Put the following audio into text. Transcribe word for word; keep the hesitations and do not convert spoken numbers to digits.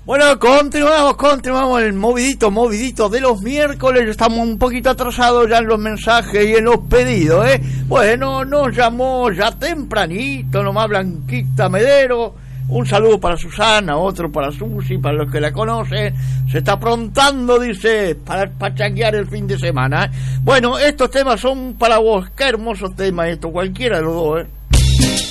Bueno, continuamos, continuamos el movidito, movidito de los miércoles. Estamos un poquito atrasados ya en los mensajes y en los pedidos, ¿eh? Bueno, nos llamó ya tempranito, nomás Blanquita Medero. Un saludo para Susana, otro para Susi, para los que la conocen. Se está aprontando, dice, para pachanguear el fin de semana, ¿eh? Bueno, estos temas son para vos. Qué hermosos temas estos, cualquiera de los dos, ¿eh?